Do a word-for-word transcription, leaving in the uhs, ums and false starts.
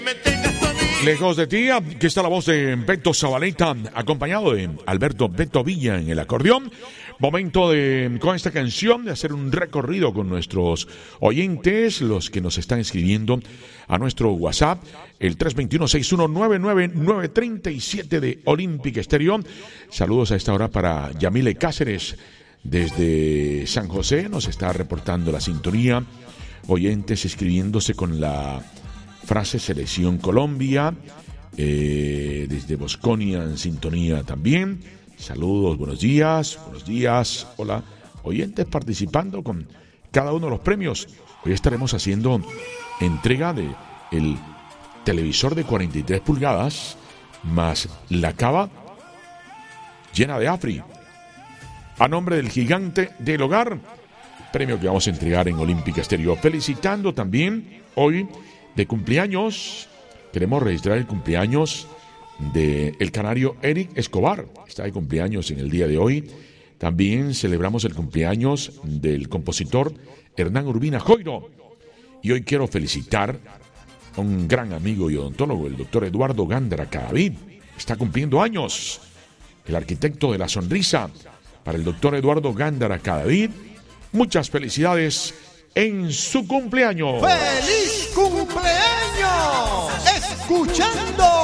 Lejos de ti, aquí está la voz de Beto Zabaleta, acompañado de Alberto Beto Villa en el acordeón. Momento de, con esta canción, de hacer un recorrido con nuestros oyentes, los que nos están escribiendo a nuestro WhatsApp, el tres dos uno, seis uno nueve nueve nueve tres siete de Olympic Stereo. Saludos a esta hora para Yamile Cáceres desde San José, nos está reportando la sintonía. Oyentes escribiéndose con la frase Selección Colombia, eh, desde Bosconia en sintonía también. Saludos, buenos días, buenos días, hola. Oyentes participando con cada uno de los premios. Hoy estaremos haciendo entrega de el televisor de cuarenta y tres pulgadas más la cava llena de Afri. A nombre del gigante del hogar, premio que vamos a entregar en Olympic Stereo. Felicitando también hoy de cumpleaños, queremos registrar el cumpleaños de el canario Eric Escobar, está de cumpleaños en el día de hoy. También celebramos el cumpleaños del compositor Hernán Urbina Joiro. Y hoy quiero felicitar a un gran amigo y odontólogo, el doctor Eduardo Gándara Cadavid. Está cumpliendo años, el arquitecto de la sonrisa. Para el doctor Eduardo Gándara Cadavid, muchas felicidades en su cumpleaños. ¡Feliz cumpleaños! Escuchando